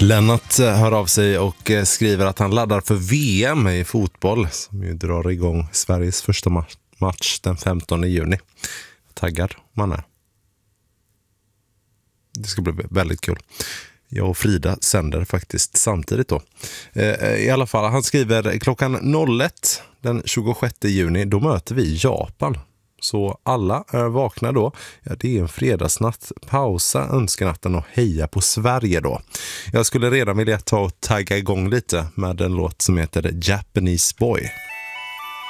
Lennart hör av sig och skriver att han laddar för VM i fotboll som ju drar igång Sveriges första match den 15 juni. Taggad man är. Det ska bli väldigt kul. Jag och Frida sänder faktiskt samtidigt då. I alla fall, han skriver klockan 01 den 26 juni, då möter vi Japan. Så alla är vakna då. Ja, det är en fredagsnatt. Pausa önskenatten och heja på Sverige då. Jag skulle redan vilja ta och tagga igång lite med en låt som heter Japanese Boy.